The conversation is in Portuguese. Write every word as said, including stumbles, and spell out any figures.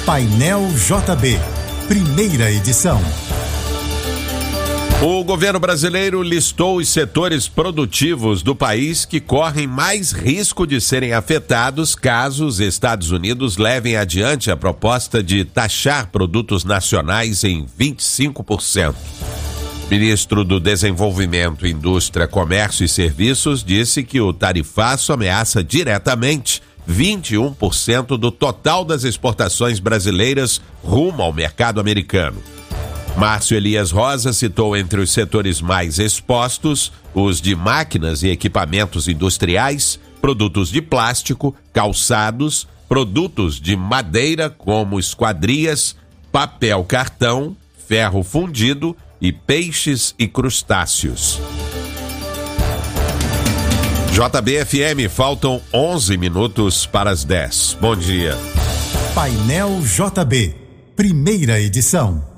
Painel J B, primeira edição. O governo brasileiro listou os setores produtivos do país que correm mais risco de serem afetados caso os Estados Unidos levem adiante a proposta de taxar produtos nacionais em vinte e cinco por cento. O ministro do Desenvolvimento, Indústria, Comércio e Serviços disse que o tarifaço ameaça diretamente vinte e um por cento do total das exportações brasileiras rumo ao mercado americano. Márcio Elias Rosa citou entre os setores mais expostos os de máquinas e equipamentos industriais, produtos de plástico, calçados, produtos de madeira como esquadrias, papel cartão, ferro fundido e peixes e crustáceos. J B F M, faltam onze minutos para as dez. Bom dia. Painel J B, primeira edição.